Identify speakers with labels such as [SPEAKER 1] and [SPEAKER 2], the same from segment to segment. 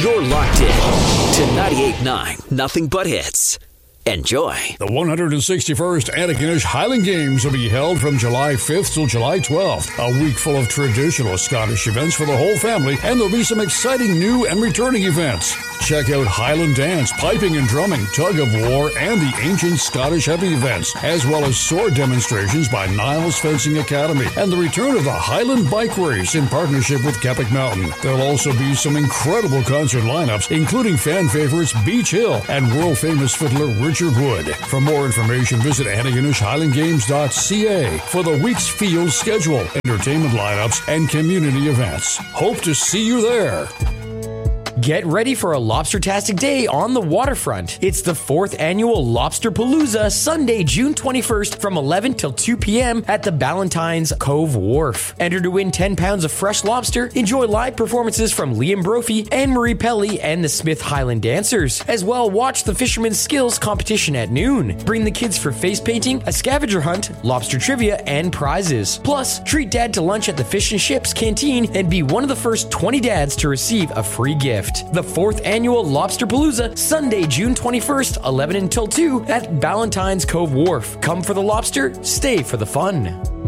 [SPEAKER 1] You're locked in to 98.9 Nothing But Hits. Enjoy.
[SPEAKER 2] The 161st Antigonish Highland Games will be held from July 5th till July 12th. A week full of traditional Scottish events for the whole family, and there'll be some exciting new and returning events. Check out Highland dance, piping and drumming, tug of war, and the ancient Scottish heavy events, as well as sword demonstrations by Niles Fencing Academy, and the return of the Highland Bike Race in partnership with Keppoch Mountain. There'll also be some incredible concert lineups, including fan favorites Beach Hill and world-famous fiddler Richard Wood. For more information, visit AntigonishHighlandGames.ca for the week's field schedule, entertainment lineups, and community events. Hope to see you there.
[SPEAKER 3] Get ready for a lobster-tastic day on the waterfront. It's the 4th annual Lobster Palooza, Sunday, June 21st from 11 till 2 p.m. at the Ballantyne's Cove Wharf. Enter to win 10 pounds of fresh lobster, enjoy live performances from Liam Brophy, Anne-Marie Pelly, and the Smith Highland Dancers. As well, watch the Fisherman's Skills competition at noon. Bring the kids for face painting, a scavenger hunt, lobster trivia, and prizes. Plus, treat Dad to lunch at the Fish and Chips Canteen and be one of the first 20 dads to receive a free gift. The 4th annual Lobster Palooza, Sunday, June 21st, 11 until 2 at Ballantyne's Cove Wharf. Come for the lobster, stay for the fun.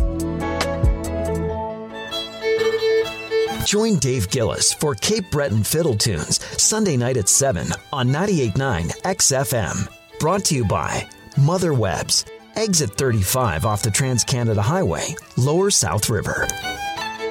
[SPEAKER 1] Join Dave Gillis for Cape Breton Fiddle Tunes, Sunday night at 7 on 98.9 XFM. Brought to you by Mother Webs, exit 35 off the Trans-Canada Highway, Lower South River.